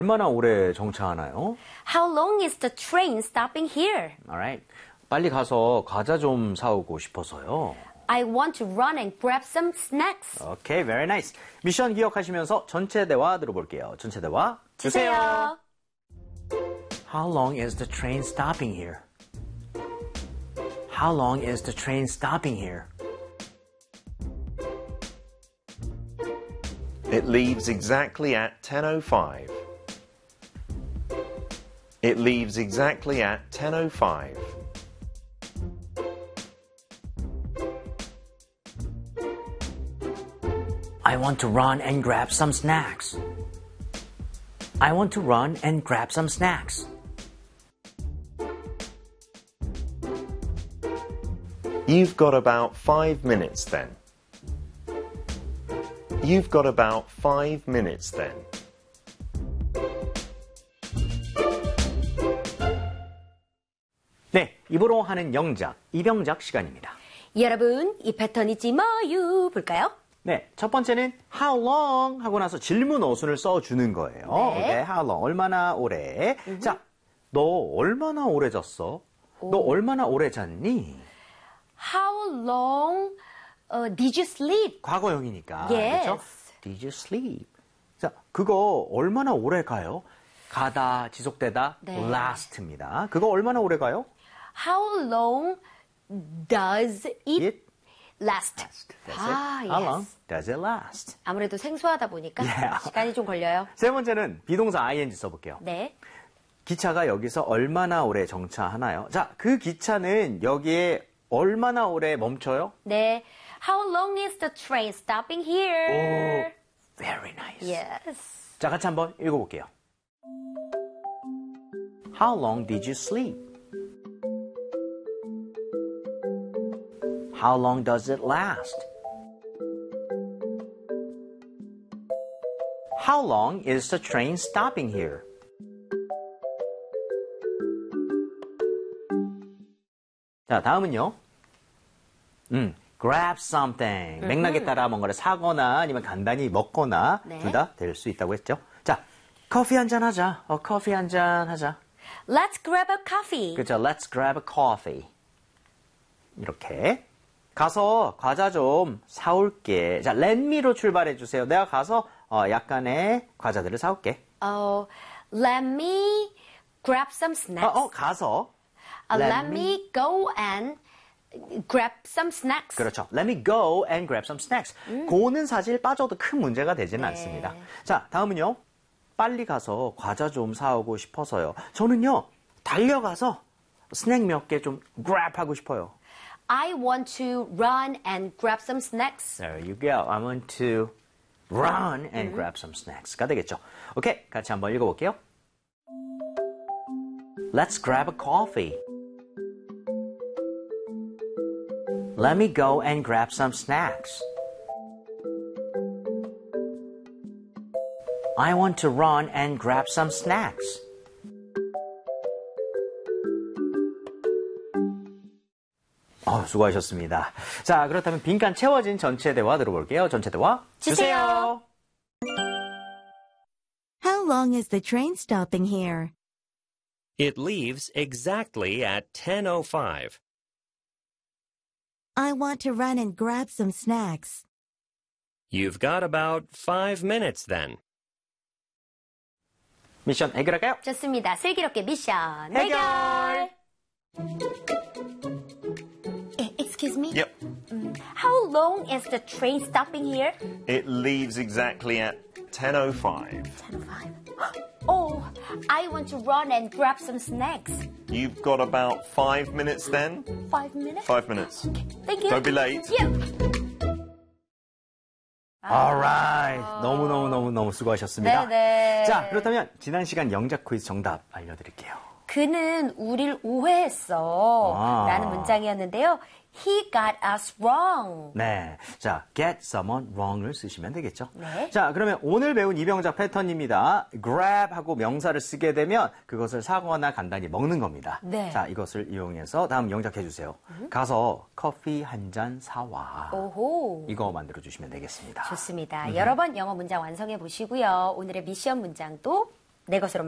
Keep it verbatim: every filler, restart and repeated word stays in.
얼마나 오래 정차하나요? How long is the train stopping here? Alright. 빨리 가서 과자 좀 사오고 싶어서요. I want to run and grab some snacks. Okay, very nice. 미션 기억하시면서 전체 대화 들어볼게요. 전체 대화 주세요. How long is the train stopping here? How long is the train stopping here? It leaves exactly at ten oh five. It leaves exactly at ten oh five. I want to run and grab some snacks. I want to run and grab some snacks. You've got about five minutes then. You've got about five minutes then. 네, 입으로 하는 영작, 이병작 시간입니다. 여러분, 이 패턴 잊지 마요. 볼까요? 네, 첫 번째는 how long 하고 나서 질문 어순을 써주는 거예요. 네. 오케이, how long, 얼마나 오래. 음흠. 자, 너 얼마나 오래 잤어? 오. 너 얼마나 오래 잤니? How long uh, did you sleep? 과거형이니까. Yes. 그렇죠? Did you sleep? 자, 그거 얼마나 오래 가요? 가다, 지속되다, 네. last입니다. 그거 얼마나 오래 가요? How long does it, It last? last. That's 아, it. How yes. long does it last? 아무래도 생소하다 보니까 Yeah. 시간이 좀 걸려요. 세 번째는 비동사 ing 써볼게요. 네. 기차가 여기서 얼마나 오래 정차하나요? 자, 그 기차는 여기에 얼마나 오래 멈춰요? 네. How long is the train stopping here? 오, very nice. Yes. 자, 같이 한번 읽어볼게요. How long did you sleep? How long does it last? How long is the train stopping here? 자, 다음은요. 음, grab something. 맥락에 따라 뭔가를 사거나 아니면 간단히 먹거나 네. 둘 다 될 수 있다고 했죠. 자, 커피 한잔 하자. 어, 커피 한잔 하자. Let's grab a coffee. 그죠? Let's grab a coffee. 이렇게. 가서 과자 좀 사올게. 자, let me로 출발해 주세요. 내가 가서 어, 약간의 과자들을 사올게. Oh, let me grab some 어, snacks. 어 가서. Uh, let me go and grab some snacks. 그렇죠. Let me go and grab some snacks. 음. 고는 사실 빠져도 큰 문제가 되지는 네. 않습니다. 자, 다음은요. 빨리 가서 과자 좀 사오고 싶어서요. 저는요. 달려가서 스낵 몇 개 좀 grab 하고 싶어요. I want to run and grab some snacks. There you go. I want to run and grab some snacks가 되겠죠. 오케이, 같이 한번 읽어볼게요. Let's grab a coffee. Let me go and grab some snacks. I want to run and grab some snacks. 어, 수고하셨습니다. 자, 그렇다면 빈칸 채워진 전체 대화 들어볼게요. 전체 대화 주세요. How long is the train stopping here? It leaves exactly at ten oh five. I want to run and grab some snacks. You've got about five minutes then. 미션 해결할까요? 좋습니다. 슬기롭게 미션 해결! 해결. Eh, Excuse me. Yep. How long is the train stopping here? It leaves exactly at ten oh five. ten oh five. Oh, I want to run and grab some snacks. You've got about five minutes then? Five minutes? Five minutes. Thank you. Don't be late. Yep. Alright. 너무너무너무너무 수고하셨습니다. 네네. 자, 그렇다면 지난 시간 영작 퀴즈 정답 알려드릴게요. 그는 우릴 오해했어. 아. 라는 문장이었는데요. He got us wrong. 네. 자, get someone wrong을 쓰시면 되겠죠. 네. 자, 그러면 오늘 배운 이병작 패턴입니다. grab 하고 명사를 쓰게 되면 그것을 사거나 간단히 먹는 겁니다. 네. 자, 이것을 이용해서 다음 영작해 주세요. 음. 가서 커피 한 잔 사와. 오호. 이거 만들어 주시면 되겠습니다. 좋습니다. 여러 번 영어 문장 완성해 보시고요. 오늘의 미션 문장도 내 것으로